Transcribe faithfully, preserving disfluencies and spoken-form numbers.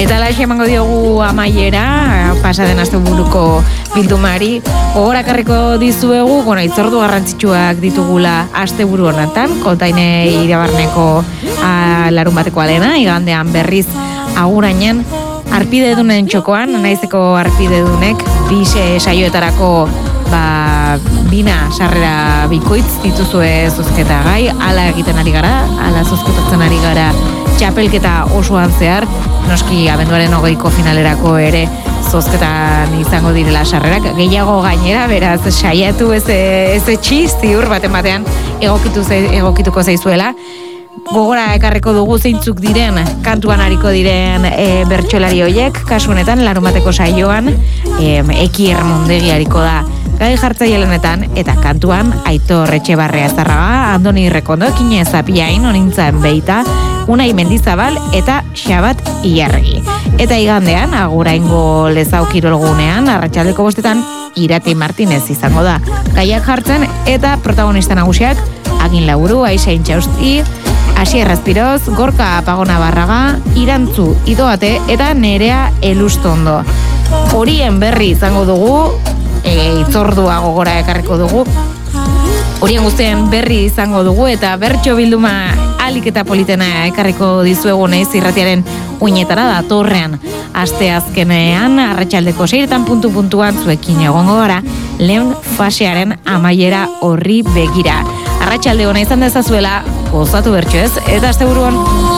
Eta laxe emango diogu amaiera, pasaden asteburuko bildumari. Gogorakarriko dizuegu, bueno, itzordu garrantzitsuak ditugula asteburu honetan, kontaine irabarneko a, larun bateko alena, igandean berriz agurainen, arpidedunen txokoan, naizeko arpidedunek, bixe saioetarako ba, bina sarrera bikoitz dituzue zozketa gai, ala egiten ari gara, ala zozketatzen ari gara txapelketa osoan zehar, noski abenduaren hogeiko finalerako ere zozketan izango direla sarrerak, gehiago gainera, beraz, saiatu ez etxi, ziur baten batean egokitu ze, egokituko zaizuela. Gogora ekarreko dugu zeintzuk diren, kantuan hariko diren e, bertsolari hoiek, kasu honetan, larun bateko saioan, e, Eki Ermondegi hariko da gai jartzailenetan, eta kantuan Aitor Etxebarria Zarraga, Andoni Rekondo, Kine Zapiain, Onintzan Beita, Unai Mendizabal eta Xabat Ilarregi. Eta igandean, aguraingo Lezau kirolgunean, arratsaldeko bostetan, Irati Martinez izango da gaiak jartzen, eta protagonista nagusiak Agin Laburu, Aixa Intxausti, Asier Razpiroz, Gorka Pagona Barraga, Irantzu Idoate eta Nerea Elustondo. Horien berri izango dugu, e, itzordua gogora ekarriko dugu, horien guztien berri izango dugu, eta bertso bilduma alik eta politena ekarriko dizuegu naiz irratiaren uinetara da torrean. Aste azkenean, arratsaldeko seiretan puntu-puntuan zuekin egongo gara, lehen fasearen amaiera horri begira. Arratsalde ona izan dezazuela, gozatu bertso ez, eta asteburuan